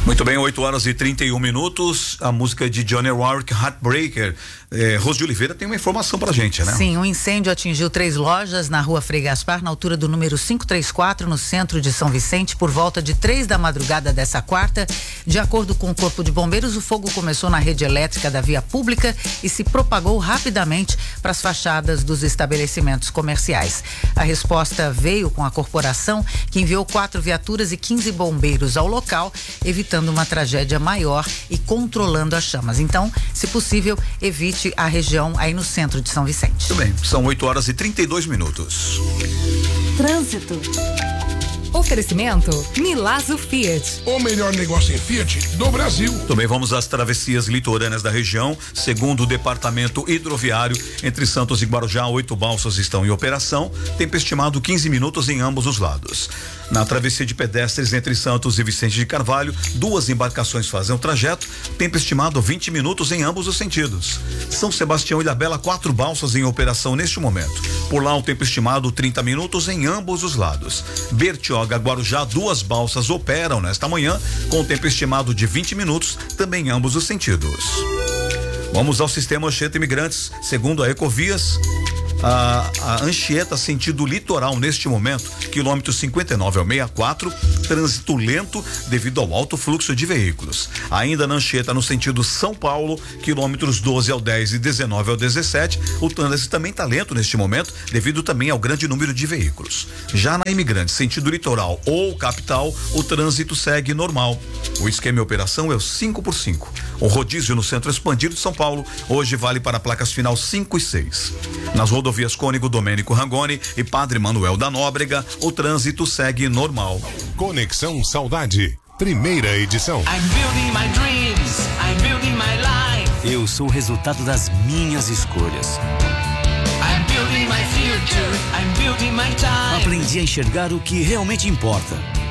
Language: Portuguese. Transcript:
Muito bem, 8h31. A música de Johnny Warwick, Heartbreaker. Rose de Oliveira tem uma informação pra gente, né? Sim, um incêndio atingiu 3 lojas na rua Frei Gaspar, na altura do número 534, no centro de São Vicente, por volta de 3 da madrugada dessa quarta. De acordo com o Corpo de Bombeiros, o fogo começou na rede elétrica da via pública e se propagou rapidamente para as fachadas dos estabelecimentos comerciais. A resposta veio com a corporação, que enviou 4 viaturas e 15 bombeiros ao local, evitando uma tragédia maior e controlando as chamas. Então, se possível, evite a região aí no centro de São Vicente. Muito bem, são 8h32. Trânsito. Oferecimento Milazzo Fiat. O melhor negócio em Fiat do Brasil. Também vamos às travessias litorâneas da região. Segundo o departamento hidroviário, entre Santos e Guarujá, 8 balsas estão em operação. Tempo estimado 15 minutos em ambos os lados. Na travessia de pedestres entre Santos e Vicente de Carvalho, 2 embarcações fazem o trajeto. Tempo estimado 20 minutos em ambos os sentidos. São Sebastião e Ilhabela, 4 balsas em operação neste momento. Por lá, o tempo estimado 30 minutos em ambos os lados. Bertioga, Guarujá, 2 balsas operam nesta manhã, com tempo estimado de 20 minutos, também em ambos os sentidos. Vamos ao sistema Anchieta Imigrantes. Segundo a Ecovias, a Anchieta sentido litoral neste momento, quilômetro 59 ao 64, trânsito lento devido ao alto fluxo de veículos. Ainda na Anchieta no sentido São Paulo, quilômetros 12 ao 10 e 19 ao 17, o trânsito também está lento neste momento, devido também ao grande número de veículos. Já na Imigrante, sentido litoral ou capital, o trânsito segue normal. O esquema e operação é o 5x5. O rodízio no centro expandido de São Paulo hoje vale para placas final 5 e 6. Nas rodovias Cônigo Domênico Rangoni e Padre Manuel da Nóbrega, o trânsito segue normal. Conexão Saudade, primeira edição. Eu sou o resultado das minhas escolhas. Aprendi a enxergar o que realmente importa.